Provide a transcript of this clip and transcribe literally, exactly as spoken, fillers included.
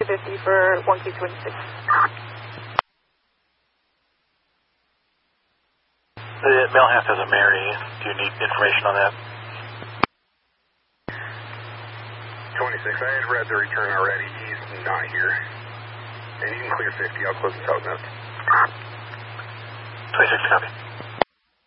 fifty for one Q twenty-six. The Melhouse has a Mary. Do you need information on that? twenty-six, I had read the return already. He's not here. And you can clear fifty. I'll close this out now. twenty-six, copy.